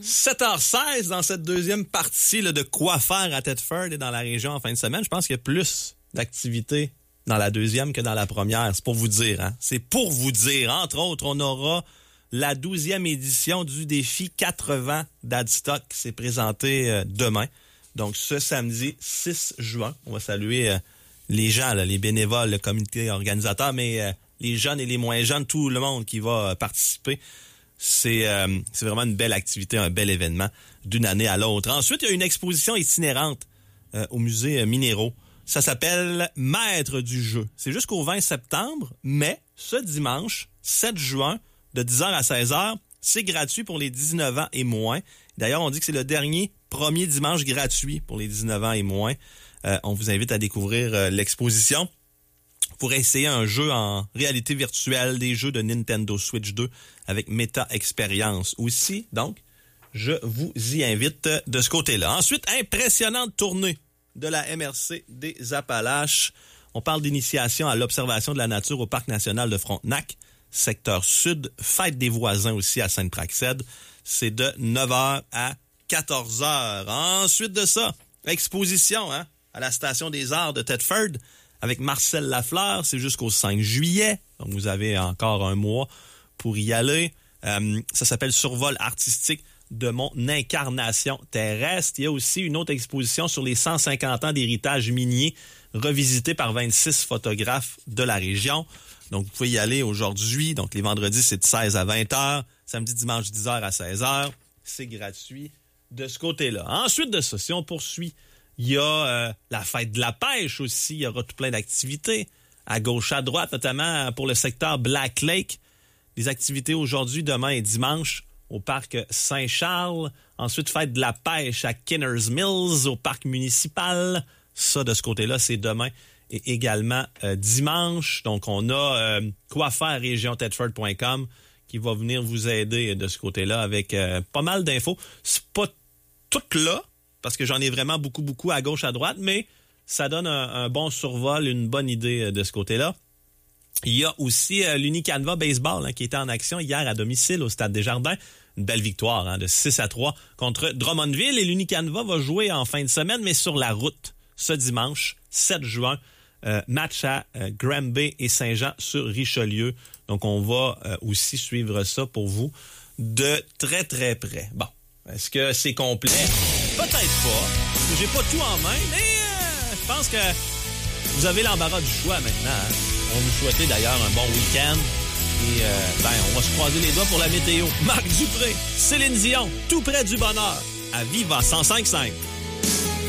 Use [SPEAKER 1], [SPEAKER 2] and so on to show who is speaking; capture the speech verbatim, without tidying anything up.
[SPEAKER 1] sept heures seize dans cette deuxième partie là, de quoi faire à Thetford et dans la région en fin de semaine. Je pense qu'il y a plus d'activités dans la deuxième que dans la première. C'est pour vous dire. Hein? C'est pour vous dire. Entre autres, on aura la douzième édition du défi quatre-vingts d'Adstock qui s'est présenté euh, demain. Donc, ce samedi six juin. On va saluer euh, les gens, là, les bénévoles, le comité organisateur, mais euh, les jeunes et les moins jeunes, tout le monde qui va euh, participer. C'est, euh, c'est vraiment une belle activité, un bel événement d'une année à l'autre. Ensuite, il y a une exposition itinérante euh, au musée euh, Minéraux. Ça s'appelle Maître du jeu. C'est jusqu'au vingt septembre, mais ce dimanche, sept juin, de dix heures à seize heures, c'est gratuit pour les dix-neuf ans et moins. D'ailleurs, on dit que c'est le dernier premier dimanche gratuit pour les dix-neuf ans et moins. Euh, on vous invite à découvrir euh, l'exposition. Pour essayer un jeu en réalité virtuelle, des jeux de Nintendo Switch deux avec Meta Experience aussi. Donc, je vous y invite de ce côté-là. Ensuite, impressionnante tournée de la M R C des Appalaches. On parle d'initiation à l'observation de la nature au Parc national de Frontenac, secteur sud. Fête des voisins aussi à Sainte-Praxède. C'est de neuf heures à quatorze heures. Ensuite de ça, exposition hein, à la Station des Arts de Thetford. Avec Marcel Lafleur, c'est jusqu'au cinq juillet. Donc, vous avez encore un mois pour y aller. Euh, ça s'appelle Survol artistique de mon incarnation terrestre. Il y a aussi une autre exposition sur les cent cinquante ans d'héritage minier revisité par vingt-six photographes de la région. Donc, vous pouvez y aller aujourd'hui. Donc, les vendredis, c'est de seize à vingt heures. Samedi, dimanche, dix heures à seize heures. C'est gratuit de ce côté-là. Ensuite de ça, si on poursuit, il y a euh, la fête de la pêche aussi. Il y aura tout plein d'activités à gauche, à droite, notamment pour le secteur Black Lake. Des activités aujourd'hui, demain et dimanche au parc Saint-Charles. Ensuite, fête de la pêche à Kinners Mills au parc municipal. Ça, de ce côté-là, c'est demain et également euh, dimanche. Donc, on a euh, quoi faire région thetford point com qui va venir vous aider de ce côté-là avec euh, pas mal d'infos. C'est pas tout là, parce que j'en ai vraiment beaucoup, beaucoup à gauche, à droite, mais ça donne un, un bon survol, une bonne idée de ce côté-là. Il y a aussi euh, l'Unicanva Baseball hein, qui était en action hier à domicile au Stade Desjardins. Une belle victoire hein, de six à trois contre Drummondville. Et l'Unicanva va jouer en fin de semaine, mais sur la route, ce dimanche, sept juin. Euh, match à euh, Granby et Saint-Jean sur Richelieu. Donc, on va euh, aussi suivre ça pour vous de très, très près. Bon, est-ce que c'est complet? Peut-être pas. Parce que j'ai pas tout en main, mais euh, je pense que vous avez l'embarras du choix maintenant. Hein? On vous souhaite d'ailleurs un bon week-end. Et euh, ben, on va se croiser les doigts pour la météo. Marc Dupré, Céline Dion, tout près du bonheur. À Viva cent cinq virgule cinq.